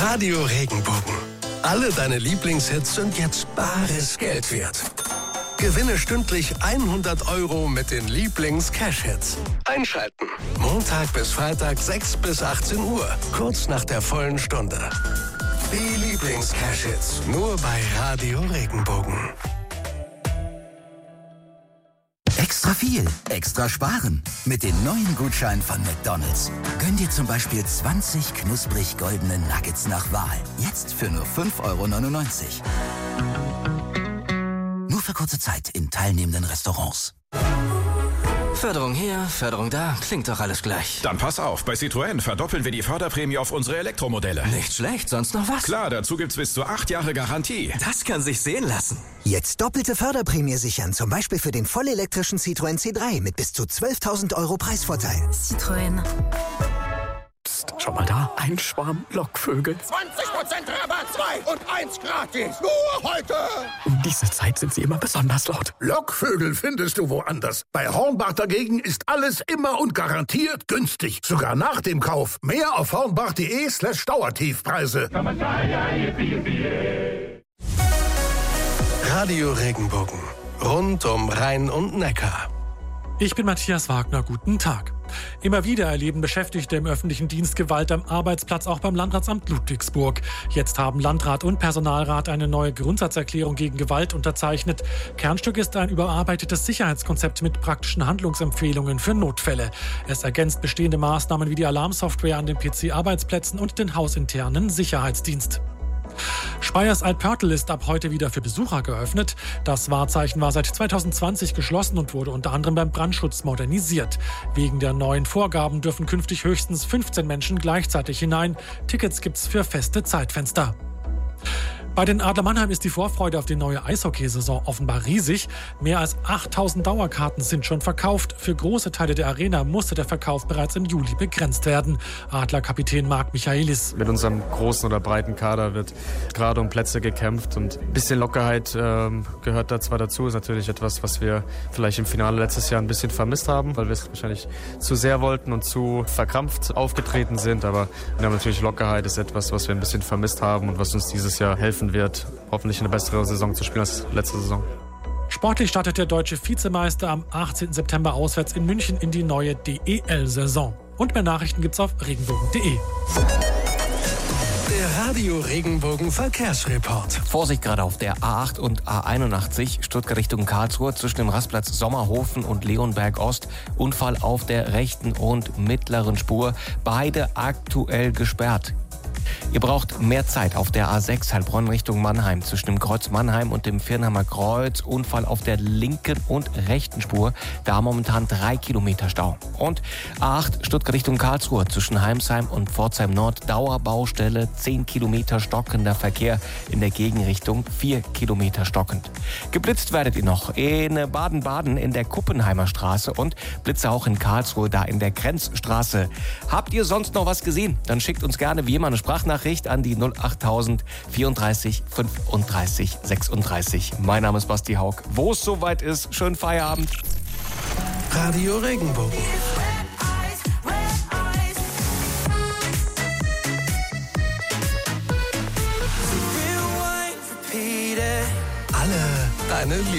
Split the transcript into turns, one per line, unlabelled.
Radio Regenbogen. Alle deine Lieblingshits sind jetzt bares Geld wert. Gewinne stündlich 100 € mit den Lieblings-Cash-Hits. Einschalten. Montag bis Freitag 6 bis 18 Uhr. Kurz nach der vollen Stunde. Die Lieblings-Cash-Hits. Nur bei Radio Regenbogen.
Extra viel, extra sparen. Mit den neuen Gutscheinen von McDonald's. Gönn dir zum Beispiel 20 knusprig goldene Nuggets nach Wahl. Jetzt für nur 5,99 €. Nur für kurze Zeit in teilnehmenden Restaurants.
Förderung hier, Förderung da, klingt doch alles gleich.
Dann pass auf, bei Citroën verdoppeln wir die Förderprämie auf unsere Elektromodelle.
Nicht schlecht, sonst noch was?
Klar, dazu gibt's bis zu 8 Jahre Garantie.
Das kann sich sehen lassen.
Jetzt doppelte Förderprämie sichern, zum Beispiel für den vollelektrischen Citroën C3 mit bis zu 12.000 € Preisvorteil.
Citroën.
Psst, schau mal da, ein Schwarm Lockvögel.
20% Rabatt, 2 und 1 gratis. Nur heute.
Um diese Zeit sind sie immer besonders laut.
Lockvögel findest du woanders. Bei Hornbach dagegen ist alles immer und garantiert günstig. Sogar nach dem Kauf. Mehr auf hornbach.de/Dauertiefpreise.
Radio Regenbogen. Rund um Rhein und Neckar.
Ich bin Matthias Wagner, guten Tag. Immer wieder erleben Beschäftigte im öffentlichen Dienst Gewalt am Arbeitsplatz, auch beim Landratsamt Ludwigsburg. Jetzt haben Landrat und Personalrat eine neue Grundsatzerklärung gegen Gewalt unterzeichnet. Kernstück ist ein überarbeitetes Sicherheitskonzept mit praktischen Handlungsempfehlungen für Notfälle. Es ergänzt bestehende Maßnahmen wie die Alarmsoftware an den PC-Arbeitsplätzen und den hausinternen Sicherheitsdienst. Speyers Alpörtl ist ab heute wieder für Besucher geöffnet. Das Wahrzeichen war seit 2020 geschlossen und wurde unter anderem beim Brandschutz modernisiert. Wegen der neuen Vorgaben dürfen künftig höchstens 15 Menschen gleichzeitig hinein. Tickets gibt's für feste Zeitfenster. Bei den Adler Mannheim ist die Vorfreude auf die neue Eishockeysaison offenbar riesig. Mehr als 8.000 Dauerkarten sind schon verkauft. Für große Teile der Arena musste der Verkauf bereits im Juli begrenzt werden. Adlerkapitän Marc Michaelis.
Mit unserem großen oder breiten Kader wird gerade um Plätze gekämpft und ein bisschen Lockerheit gehört da zwar dazu. Ist natürlich etwas, was wir vielleicht im Finale letztes Jahr ein bisschen vermisst haben, weil wir es wahrscheinlich zu sehr wollten und zu verkrampft aufgetreten sind. Aber wir haben natürlich Lockerheit, ist etwas, was wir ein bisschen vermisst haben und was uns dieses Jahr helfen wird, hoffentlich eine bessere Saison zu spielen als letzte Saison.
Sportlich startet der deutsche Vizemeister am 18. September auswärts in München in die neue DEL-Saison. Und mehr Nachrichten gibt's auf regenbogen.de.
Der Radio Regenbogen Verkehrsreport.
Vorsicht gerade auf der A8 und A81, Stuttgart Richtung Karlsruhe, zwischen dem Rastplatz Sommerhofen und Leonberg Ost. Unfall auf der rechten und mittleren Spur. Beide aktuell gesperrt. Ihr braucht mehr Zeit auf der A6 Heilbronn Richtung Mannheim. Zwischen dem Kreuz Mannheim und dem Viernheimer Kreuz Unfall auf der linken und rechten Spur. Da momentan 3 Kilometer Stau. Und A8 Stuttgart Richtung Karlsruhe. Zwischen Heimsheim und Pforzheim Nord Dauerbaustelle. 10 Kilometer stockender Verkehr. In der Gegenrichtung 4 Kilometer stockend. Geblitzt werdet ihr noch in Baden-Baden in der Kuppenheimer Straße und Blitze auch in Karlsruhe, da in der Grenzstraße. Habt ihr sonst noch was gesehen? Dann schickt uns gerne wie immer eine Sprachnachricht an die 08000 34 35 36. Mein Name ist Basti Haug. Wo es soweit ist, schönen Feierabend.
Radio Regenbogen. Alle deine